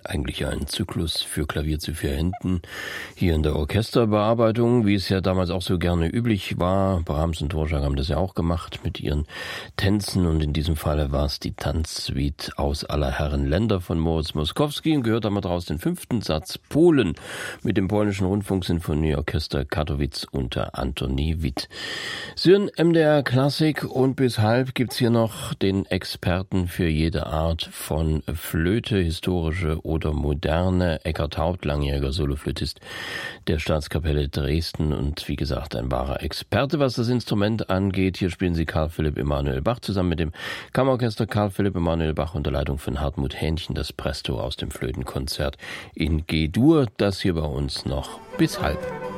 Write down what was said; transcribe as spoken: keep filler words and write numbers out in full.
eigentlich ein Zyklus für Klavier zu vier Händen, hier in der Orchesterbearbeitung, wie es ja damals auch so gerne üblich war. Brahms und Dvorak haben das ja auch gemacht mit ihren Tänzen, und in diesem Falle war es die Tanzsuite aus aller Herren Länder von Moritz Moszkowski, und gehört haben wir daraus den fünften Satz Polen mit dem polnischen Rundfunksinfonieorchester Katowice unter Antoni Witt. Sie hören M D R Klassik, und bis halb gibt's hier noch den Experten für jede Art von Flöte, historische oder moderne. Eckhard Haupt, langjähriger Soloflötist der Staatskapelle Dresden und wie gesagt ein wahrer Experte, was das Instrument angeht. Hier spielen sie Karl Philipp Emanuel Bach zusammen mit dem Kammerorchester Karl Philipp Emanuel Bach unter Leitung von Hartmut Hähnchen, das Presto aus dem Flötenkonzert in G-Dur. Das hier bei uns noch bis halb.